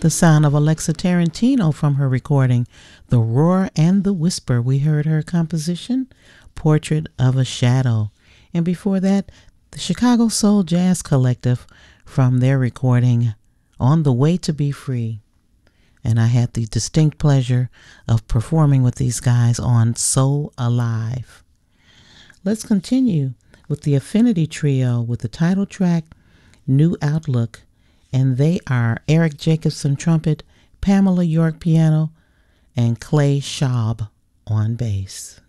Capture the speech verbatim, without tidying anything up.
the sound of Alexa Tarantino from her recording The Roar and the Whisper. We heard her composition, Portrait of a Shadow. And before that, the Chicago Soul Jazz Collective from their recording On the Way to Be Free. And I had the distinct pleasure of performing with these guys on So Alive. Let's continue with the Affinity Trio with the title track, New Outlook. And they are Eric Jacobson trumpet, Pamela York piano, and Clay Schaub on bass.